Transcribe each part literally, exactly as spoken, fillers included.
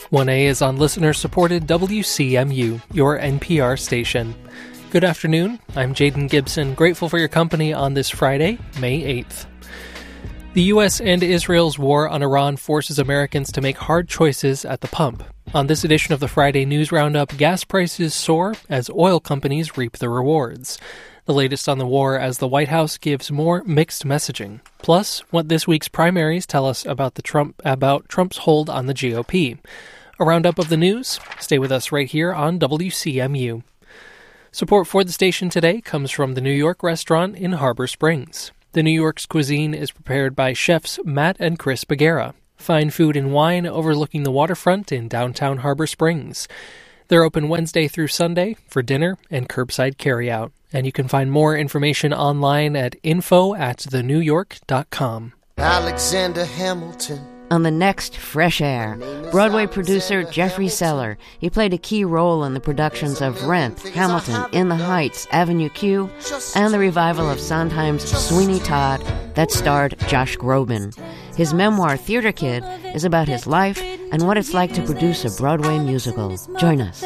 one A is on listener-supported W C M U, your N P R station. Good afternoon, I'm Jaden Gibson, grateful for your company on this Friday, May eighth. The U S and Israel's war on Iran forces Americans to make hard choices at the pump. On this edition of the Friday News Roundup, gas prices soar as oil companies reap the rewards. The latest on the war as the White House gives more mixed messaging. Plus, what this week's primaries tell us about the Trump about Trump's hold on the G O P. A roundup of the news. Stay with us right here on W C M U. Support for the station today comes from the New York restaurant in Harbor Springs. The New York's cuisine is prepared by chefs Matt and Chris Bagheera. Fine food and wine overlooking the waterfront in downtown Harbor Springs. They're open Wednesday through Sunday for dinner and curbside carryout. And you can find more information online at info at the new york dot com. Alexander Hamilton. On the next Fresh Air, Broadway producer Jeffrey Seller. He played a key role in the productions of Rent, Hamilton, In the Heights, Avenue Q, and the revival of Sondheim's Sweeney Todd that starred Josh Groban. His memoir, Theater Kid, is about his life and what it's like to produce a Broadway musical. Join us.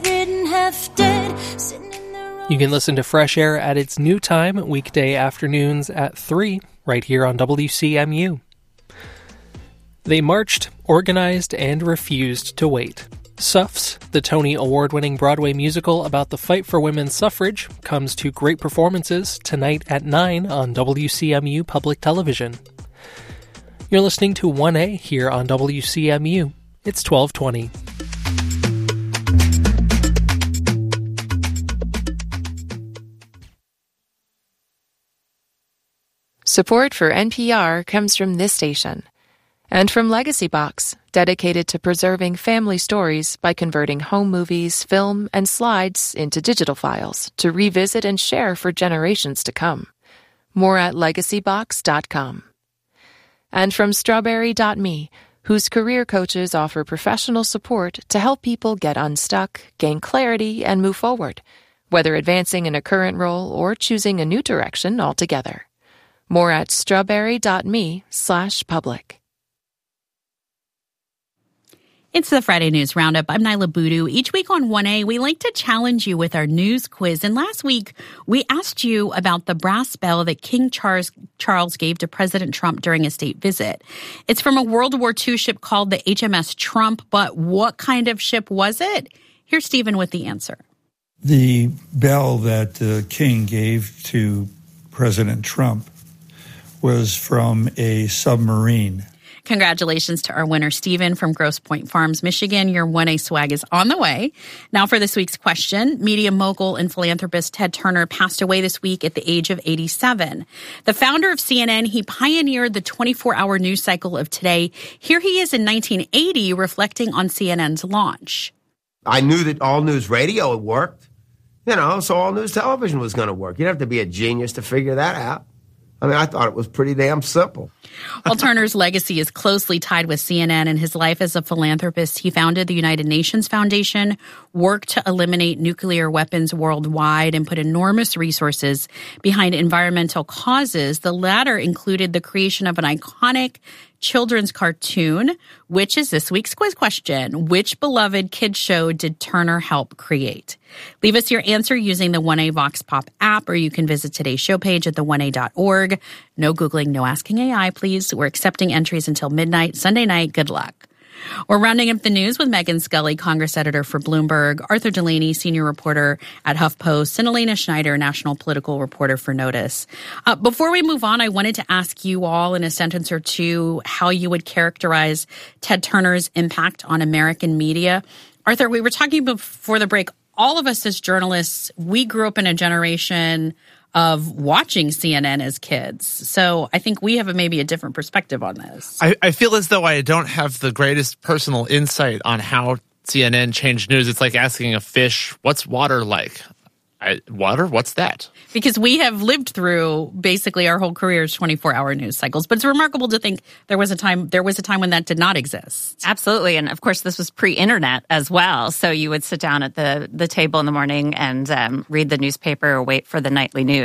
You can listen to Fresh Air at its new time, weekday afternoons at three, right here on W C M U. They marched, organized, and refused to wait. Suffs, the Tony Award-winning Broadway musical about the fight for women's suffrage, comes to great performances tonight at nine on W C M U Public Television. You're listening to one A here on W C M U. It's twelve twenty. Support for N P R comes from this station. And from Legacy Box, dedicated to preserving family stories by converting home movies, film, and slides into digital files to revisit and share for generations to come. More at legacy box dot com. And from strawberry dot me, whose career coaches offer professional support to help people get unstuck, gain clarity, and move forward, whether advancing in a current role or choosing a new direction altogether. More at strawberry dot me slash public. It's the Friday News Roundup. I'm Nyla Boodoo. Each week on one A, we like to challenge you with our news quiz. And last week, we asked you about the brass bell that King Charles, Charles gave to President Trump during a state visit. It's from a World War Two ship called the H M S Trump, but what kind of ship was it? Here's Stephen with the answer. The bell that the King gave to President Trump was from a submarine. Congratulations to our winner, Stephen from Grosse Pointe Farms, Michigan. Your one A swag is on the way. Now for this week's question. Media mogul and philanthropist Ted Turner passed away this week at the age of eighty-seven. The founder of C N N, he pioneered the twenty-four hour news cycle of today. Here he is in nineteen eighty reflecting on C N N's launch. I knew that all news radio worked, you know, so all news television was going to work. You'd have to be a genius to figure that out. I mean, I thought it was pretty damn simple. While Turner's legacy is closely tied with C N N and his life as a philanthropist, he founded the United Nations Foundation, worked to eliminate nuclear weapons worldwide, and put enormous resources behind environmental causes. The latter included the creation of an iconic children's cartoon, which is this week's quiz question. Which beloved kids show did Turner help create? Leave us your answer using the one A Vox Pop app, or you can visit today's show page at the one a dot org. No Googling, no asking A I, please. We're accepting entries until midnight, Sunday night. Good luck. We're rounding up the news with Megan Scully, Congress editor for Bloomberg, Arthur Delaney, senior reporter at HuffPost, and Elena Schneider, national political reporter for Notice. Uh, before we move on, I wanted to ask you all in a sentence or two how you would characterize Ted Turner's impact on American media. Arthur, we were talking before the break. All of us as journalists, we grew up in a generation of watching C N N as kids. So I think we have a, maybe a different perspective on this. I, I feel as though I don't have the greatest personal insight on how C N N changed news. It's like asking a fish, what's water like? I, water? What's that? Because we have lived through basically our whole careers twenty-four hour news cycles. But it's remarkable to think there was a time there was a time when that did not exist. Absolutely. And of course, this was pre-internet as well. So you would sit down at the, the table in the morning and um, read the newspaper or wait for the nightly news.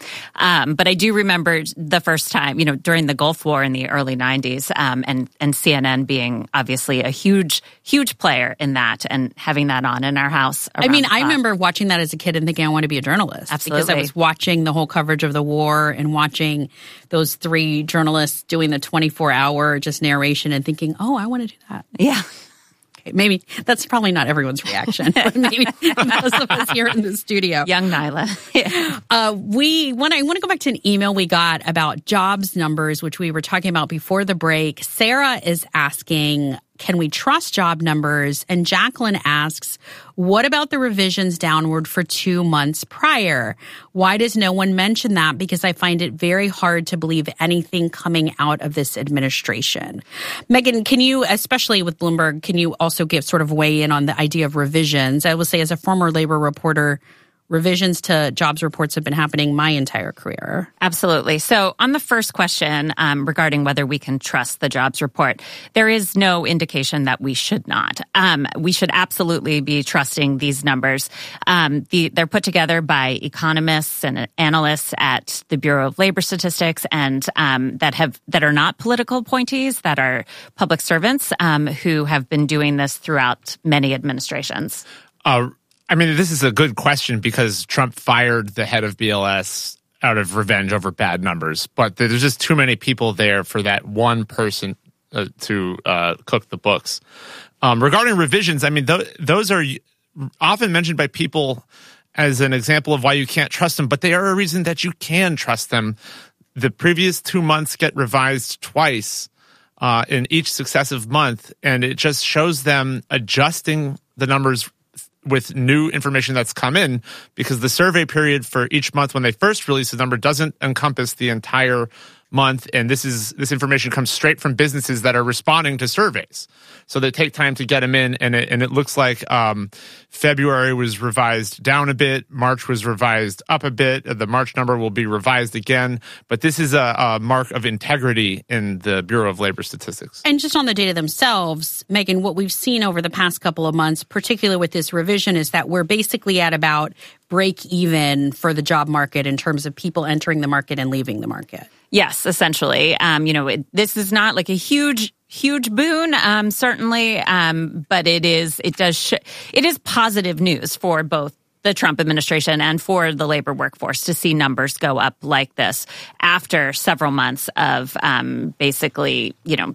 Um, but I do remember the first time, you know, during the Gulf War in the early nineties, um, and, and C N N being obviously a huge, huge player in that and having that on in our house. I mean, I remember watching that as a kid and thinking I want to be a journalist. Absolutely. Because I was watching the whole coverage of the war and watching those three journalists doing the twenty-four hour just narration and thinking, oh, I want to do that. Yeah. Okay, maybe that's probably not everyone's reaction, but maybe most of us here in the studio. Young Nyla. Yeah. Uh, we want I want to go back to an email we got about jobs numbers, which we were talking about before the break. Sarah is asking, can we trust job numbers? And Jacqueline asks, what about the revisions downward for two months prior? Why does no one mention that? Because I find it very hard to believe anything coming out of this administration. Megan, can you, especially with Bloomberg, can you also give sort of weigh in on the idea of revisions? I will say, as a former labor reporter, revisions to jobs reports have been happening my entire career. Absolutely. So on the first question um, regarding whether we can trust the jobs report, there is no indication that we should not. Um, we should absolutely be trusting these numbers. Um, the, they're put together by economists and analysts at the Bureau of Labor Statistics, and um, that have that are not political appointees, that are public servants um, who have been doing this throughout many administrations. Uh, I mean, this is a good question because Trump fired the head of B L S out of revenge over bad numbers. But there's just too many people there for that one person uh, to uh, cook the books. Um, regarding revisions, I mean, th- those are often mentioned by people as an example of why you can't trust them, but they are a reason that you can trust them. The previous two months get revised twice uh, in each successive month, and it just shows them adjusting the numbers with new information that's come in, because the survey period for each month when they first release the number doesn't encompass the entire month, and this is this information comes straight from businesses that are responding to surveys. So they take time to get them in, and it, and it looks like um, February was revised down a bit, March was revised up a bit, the March number will be revised again, but this is a, a mark of integrity in the Bureau of Labor Statistics. And just on the data themselves, Megan, what we've seen over the past couple of months, particularly with this revision, is that we're basically at about break even for the job market in terms of people entering the market and leaving the market. Yes, essentially. Um, you know, it, this is not like a huge, huge boon, um, certainly, um, but it is. It does. Sh- it is positive news for both the Trump administration and for the labor workforce to see numbers go up like this after several months of um, basically, you know,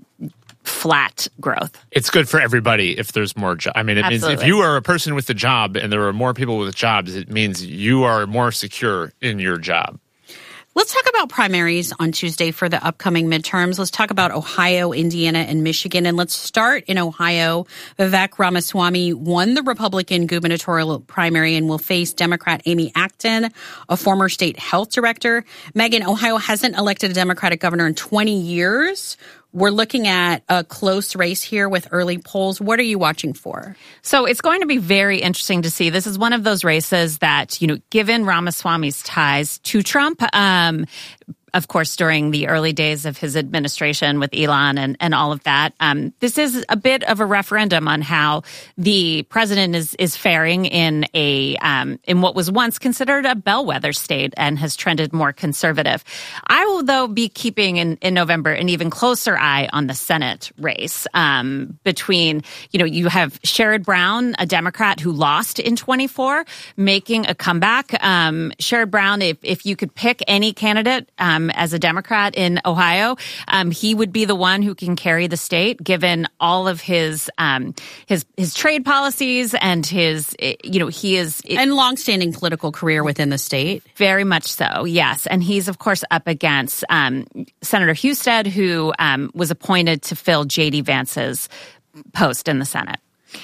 flat growth. It's good for everybody if there's more jobs. I mean, it Absolutely. means if you are a person with a job and there are more people with jobs, it means you are more secure in your job. Let's talk about primaries on Tuesday for the upcoming midterms. Let's talk about Ohio, Indiana, and Michigan. And let's start in Ohio. Vivek Ramaswamy won the Republican gubernatorial primary and will face Democrat Amy Acton, a former state health director. Megan, Ohio hasn't elected a Democratic governor in twenty years. We're looking at a close race here with early polls. What are you watching for? So it's going to be very interesting to see. This is one of those races that, you know, given Ramaswamy's ties to Trump, um, of course, during the early days of his administration with Elon and, and all of that, um, this is a bit of a referendum on how the president is is faring in a um, in what was once considered a bellwether state and has trended more conservative. I will, though, be keeping in, in November an even closer eye on the Senate race um, between, you know, you have Sherrod Brown, a Democrat who lost in twenty-four, making a comeback. Um, Sherrod Brown, if, if you could pick any candidate, um, as a Democrat in Ohio, um, he would be the one who can carry the state, given all of his um, his his trade policies and his, you know, he is and longstanding political career within the state. Very much so, yes. And he's of course up against um, Senator Husted, who um, was appointed to fill J D Vance's post in the Senate.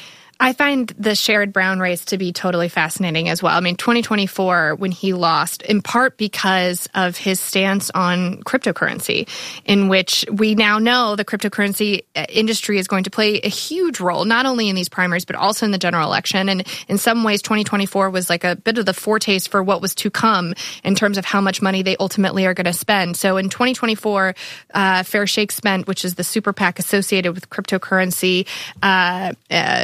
I find the Sherrod Brown race to be totally fascinating as well. I mean, twenty twenty-four, when he lost, in part because of his stance on cryptocurrency, in which we now know the cryptocurrency industry is going to play a huge role, not only in these primaries, but also in the general election. And in some ways, twenty twenty-four was like a bit of the foretaste for what was to come in terms of how much money they ultimately are going to spend. So in twenty twenty-four, uh, Fair Shake Spent, which is the super PAC associated with cryptocurrency, uh, uh, donors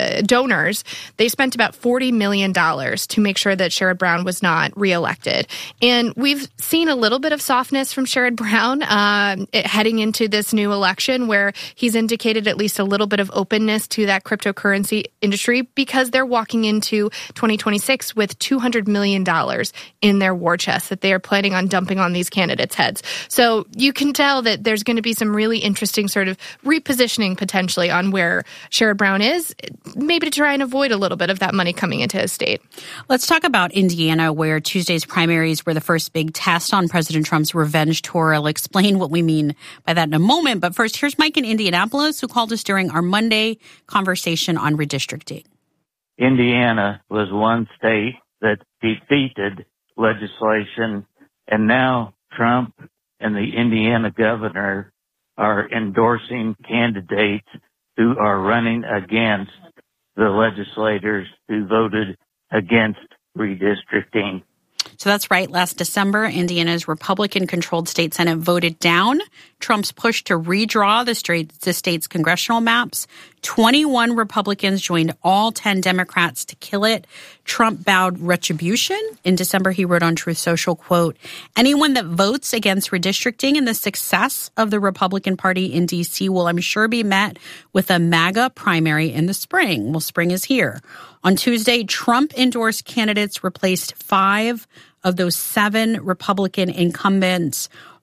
donors, they spent about forty million dollars to make sure that Sherrod Brown was not reelected. And we've seen a little bit of softness from Sherrod Brown uh, heading into this new election, where he's indicated at least a little bit of openness to that cryptocurrency industry because they're walking into twenty twenty-six with two hundred million dollars in their war chest that they are planning on dumping on these candidates' heads. So you can tell that there's going to be some really interesting sort of repositioning potentially on where Sherrod Brown is, maybe to try and avoid a little bit of that money coming into his state. Let's talk about Indiana, where Tuesday's primaries were the first big test on President Trump's revenge tour. I'll explain what we mean by that in a moment. But first, here's Mike in Indianapolis, who called us during our Monday conversation on redistricting. Indiana was one state that defeated legislation, and now Trump and the Indiana governor are endorsing candidates who are running against the legislators who voted against redistricting. So that's right. Last December, Indiana's Republican-controlled state Senate voted down Trump's push to redraw the, straight, the state's congressional maps. twenty-one Republicans joined all ten Democrats to kill it. Trump vowed retribution. In December, he wrote on Truth Social, quote, "Anyone that votes against redistricting and the success of the Republican Party in D C will, I'm sure, be met with a MAGA primary in the spring." Well, spring is here. On Tuesday, Trump-endorsed candidates replaced five of those seven Republican incumbents.